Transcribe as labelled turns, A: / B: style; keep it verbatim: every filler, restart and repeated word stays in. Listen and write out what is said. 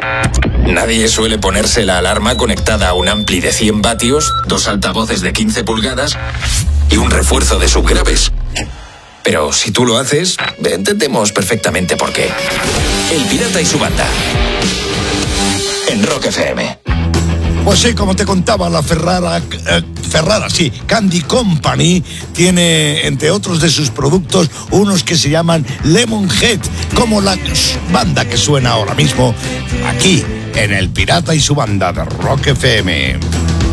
A: Nadie suele ponerse la alarma conectada a un ampli de cien vatios, dos altavoces de quince pulgadas y un refuerzo de subgraves. Pero si tú lo haces, entendemos perfectamente por qué. El Pirata y su banda. En Rock F M.
B: Pues sí, como te contaba, la Ferrara, eh, Ferrara, sí, Candy Company tiene, entre otros de sus productos, unos que se llaman Lemonhead, como la banda que suena ahora mismo aquí, en El Pirata y su banda de Rock F M.